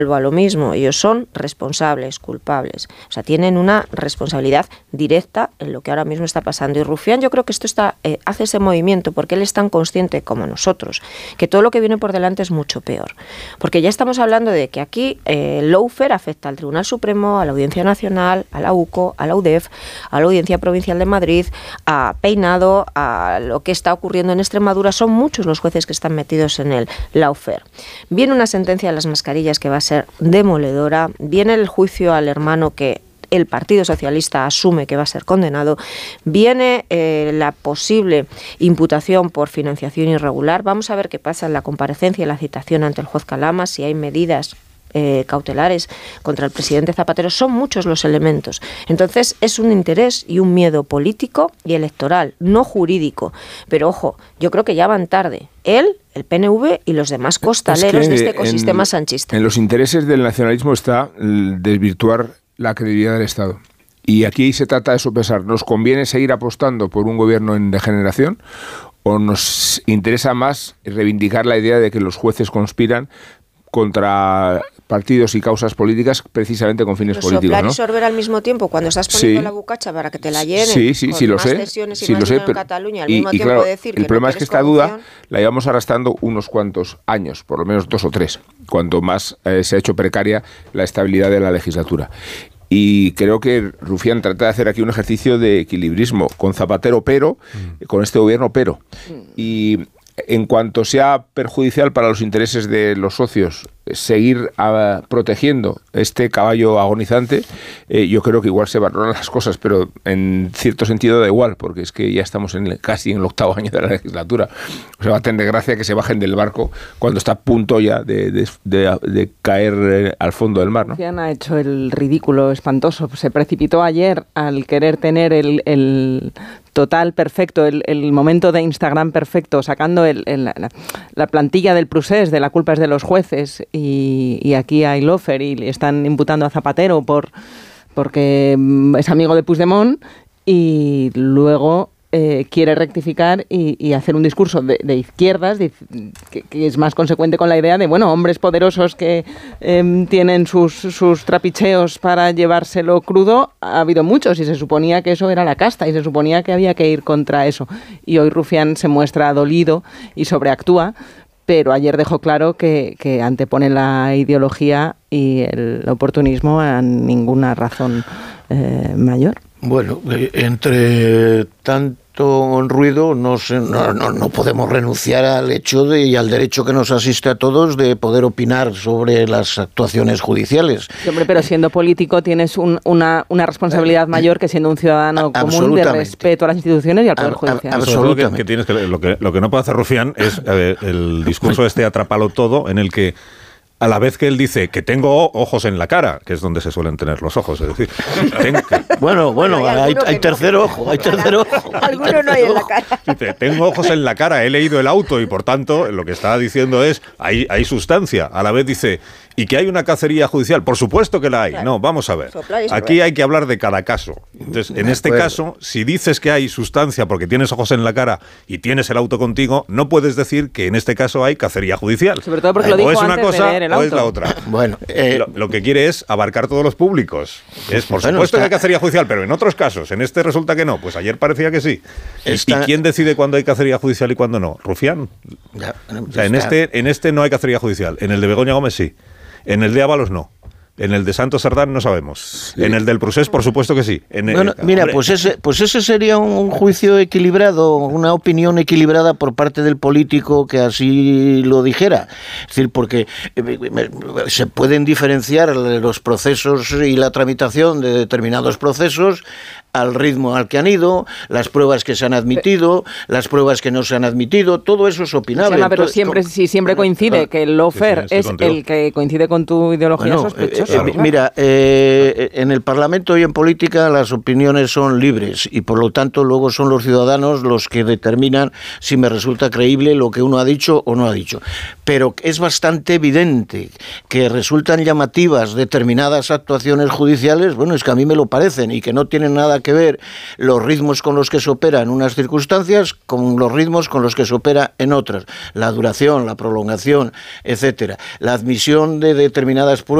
a lo mismo, ellos son responsables, culpables, o sea, tienen una responsabilidad directa en lo que ahora mismo está pasando. Y Rufián, yo creo que esto hace ese movimiento porque él es tan consciente como nosotros, que todo lo que viene por delante es mucho peor, porque ya estamos hablando de que aquí el lawfare afecta al Tribunal Supremo, a la Audiencia Nacional, a la UCO, a la UDEF, a la Audiencia Provincial de Madrid, a Peinado, a lo que está ocurriendo en Extremadura. Son muchos los jueces que están metidos en el lawfare. Viene una sentencia de las mascarillas que va a ser demoledora, viene el juicio al hermano que el Partido Socialista asume que va a ser condenado, viene la posible imputación por financiación irregular. Vamos a ver qué pasa en la comparecencia y la citación ante el juez Calama, si hay medidas cautelares contra el presidente Zapatero. Son muchos los elementos. Entonces es un interés y un miedo político y electoral, no jurídico. Pero ojo, yo creo que ya van tarde. Él, el PNV y los demás costaleros de este ecosistema sanchista. En los intereses del nacionalismo está desvirtuar la credibilidad del Estado. Y aquí se trata de sopesar. ¿Nos conviene seguir apostando por un gobierno en degeneración o nos interesa más reivindicar la idea de que los jueces conspiran contra partidos y causas políticas precisamente con fines políticos, soplar, ¿no? Y sorber al mismo tiempo cuando estás poniendo la bucacha para que te la llenen. Sí, lo sé. Sí, lo sé, pero en Cataluña, al mismo tiempo claro, decir el que problema no es que quieres esta corrupción. duda la llevamos arrastrando unos cuantos años, por lo menos 2 o 3, cuanto más se ha hecho precaria la estabilidad de la legislatura. Y creo que Rufián trata de hacer aquí un ejercicio de equilibrismo, con Zapatero pero, con este gobierno pero. Y en cuanto sea perjudicial para los intereses de los socios seguir protegiendo este caballo agonizante, yo creo que igual se valoran las cosas, pero en cierto sentido da igual, porque es que ya estamos casi en el 8º año de la legislatura. O sea, va a tener gracia que se bajen del barco cuando está a punto ya de caer al fondo del mar, ¿no? Rufián ha hecho el ridículo espantoso. Se precipitó ayer al querer tener el total perfecto, el momento de Instagram perfecto, sacando la plantilla del procés de la culpa es de los jueces, y aquí hay lawfare y le están imputando a Zapatero porque es amigo de Puigdemont, y luego quiere rectificar y hacer un discurso de izquierdas que es más consecuente con la idea de, bueno, hombres poderosos que tienen sus trapicheos para llevárselo crudo, ha habido muchos y se suponía que eso era la casta y se suponía que había que ir contra eso. Y hoy Rufián se muestra dolido y sobreactúa, pero ayer dejó claro que antepone la ideología y el oportunismo a ninguna razón mayor. Bueno, entre tanto ruido no podemos renunciar al hecho y al derecho que nos asiste a todos de poder opinar sobre las actuaciones judiciales. Sí, hombre, pero siendo político tienes una responsabilidad mayor que siendo un ciudadano común de respeto a las instituciones y al Poder Judicial. Absolutamente. Lo que no puede hacer Rufián es el discurso atrapalo todo, en el que a la vez que él dice que tengo ojos en la cara, que es donde se suelen tener los ojos, es decir... Bueno, hay tercer ojo, hay tercer ojo. Alguno no hay en la cara. Dice, tengo ojos en la cara, he leído el auto y por tanto lo que está diciendo es, hay sustancia. A la vez dice, ¿y que hay una cacería judicial? Por supuesto que la hay. Claro. No, vamos a ver. Aquí hay que hablar de cada caso. Entonces, en este caso, si dices que hay sustancia porque tienes ojos en la cara y tienes el auto contigo, no puedes decir que en este caso hay cacería judicial. Sobre todo porque lo dijo o es una antes cosa de leer el auto. o es la otra. Bueno, lo que quiere es abarcar todos los públicos. Por supuesto que hay cacería judicial, pero en otros casos, en este resulta que no. Pues ayer parecía que sí. ¿Y quién decide cuándo hay cacería judicial y cuándo no? ¿Rufián? Ya, o sea, en este no hay cacería judicial. En el de Begoña Gómez sí. En el de Ábalos no. En el de Santos Sardán no sabemos. Sí. En el del Procés, por supuesto que sí. Mira, pues ese sería un juicio equilibrado, una opinión equilibrada por parte del político que así lo dijera. Es decir, porque se pueden diferenciar los procesos y la tramitación de determinados procesos al ritmo al que han ido, las pruebas que se han admitido, las pruebas que no se han admitido, todo eso es opinable. Pero entonces, siempre coincide que el lawfare es el que coincide con tu ideología sospechosa. Mira, en el Parlamento y en política las opiniones son libres y por lo tanto luego son los ciudadanos los que determinan si me resulta creíble lo que uno ha dicho o no ha dicho. Pero es bastante evidente que resultan llamativas determinadas actuaciones judiciales, bueno, es que a mí me lo parecen y que no tienen nada que ver los ritmos con los que se opera en unas circunstancias con los ritmos con los que se opera en otras. La duración, la prolongación, etcétera. La admisión de determinadas pruebas